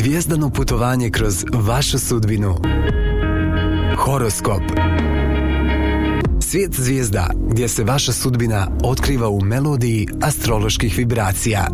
Zvijezdano putovanje kroz vašu sudbinu. Horoskop. Svijet zvijezda gdje se vaša sudbina otkriva u melodiji astroloških vibracija.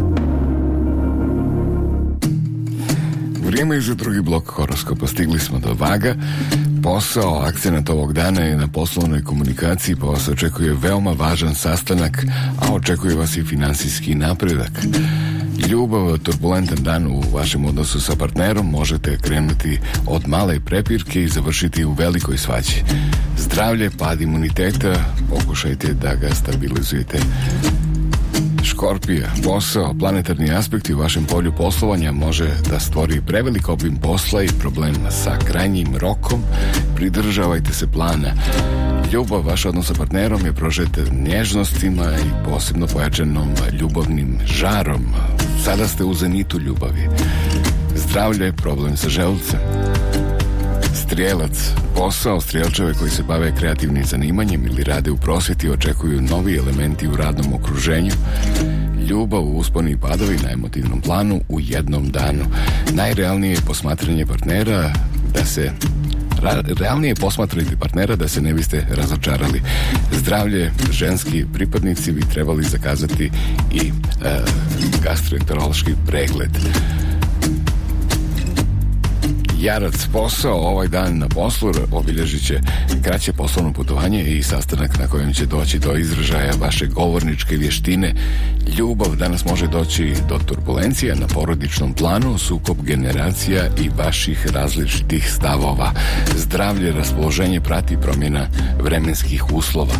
Vrijeme je za drugi blok horoskopa. Stigli smo do Vaga. Posao, akcenat ovog dana je na poslovnoj komunikaciji, pa vas očekuje veoma važan sastanak, a očekuje vas i finansijski napredak. Ljubav, turbulentan dan u vašem odnosu sa partnerom, možete krenuti od male prepirke i završiti u velikoj svađi. Zdravlje, pad imuniteta, pokušajte da ga stabilizujete. Škorpija, posao, planetarni aspekti u vašem polju poslovanja može da stvori prevelik obim posla i problem sa krajnjim rokom. Pridržavajte se plana. Ljubav, vaš odnos sa partnerom je prožet nježnostima i posebno pojačanom ljubavnim žarom. Sada ste u zenitu ljubavi. Zdravlje, problem sa želucem. Strijelac, posao, strijelčeve koji se bave kreativnim zanimanjem ili rade u prosvjeti očekuju novi elementi u radnom okruženju. Ljubav, usponi i padovi na emotivnom planu u jednom danu. Najrealnije je posmatranje partnera da se ne biste razočarali. Zdravlje, ženski pripadnici bi trebali zakazati i gastroenterološki pregled. Jarac, posao, ovaj dan na poslu obilježit će kraće poslovno putovanje i sastanak na kojem će doći do izražaja vaše govorničke vještine. Ljubav, danas može doći do turbulencija na porodičnom planu, sukob generacija i vaših različitih stavova. Zdravlje, raspoloženje prati promjena vremenskih uslova.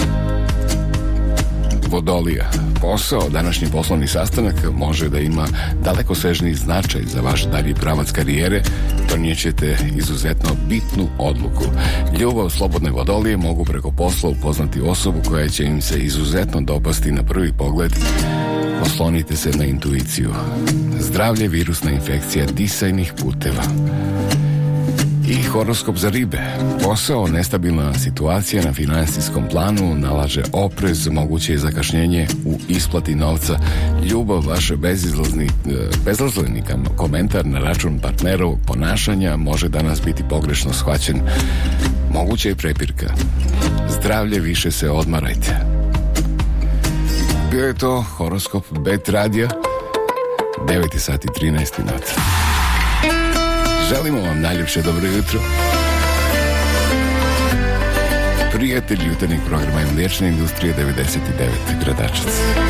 Vodolija, posao, današnji poslovni sastanak može da ima dalekosežni značaj za vaš dalji pravac karijere, donijećete izuzetno bitnu odluku. Ljubav, slobodne vodolije mogu preko posla upoznati osobu koja će im se izuzetno dopasti na prvi pogled. Oslonite se na intuiciju. Zdravlje, virusna infekcija disajnih puteva. I horoskop za ribe. Posao, nestabilna situacija na financijskom planu nalaže oprez, moguće je zakašnjenje u isplati novca. Ljubav, vaš bezazleni komentar na račun partnerovog ponašanja može danas biti pogrešno shvaćen. Moguće je prepirka. Zdravlje, više se odmarajte. Bio je to horoskop Bet Radija, 9 sati 13 minuta. Želimo vam najljepše dobro jutro. Prijatelj jutarnjeg programa i mliječne industrije 99 Gradačac.